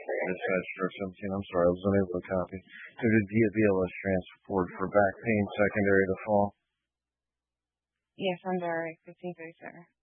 Dispatch truck 17. I'm sorry, I was unable to copy. Noted via BLS transport for back pain secondary to fall. Yes, I'm direct. 1537.